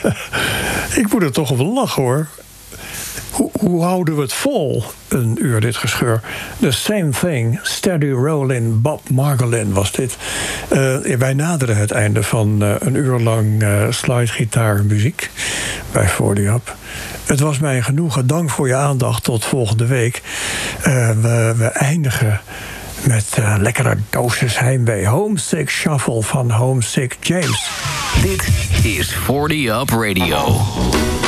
Ik moet er toch op lachen, hoor. Hoe houden we het vol? Een uur dit gescheur. The Same Thing, Steady Rollin', Bob Margolin was dit. Wij naderen het einde van een uur lang slidegitaarmuziek bij 40 Up. Het was mij genoegen. Dank voor je aandacht. Tot volgende week. We eindigen met lekkere dosis heimwee. Homesick Shuffle van Homesick James. Dit is 40 Up Radio.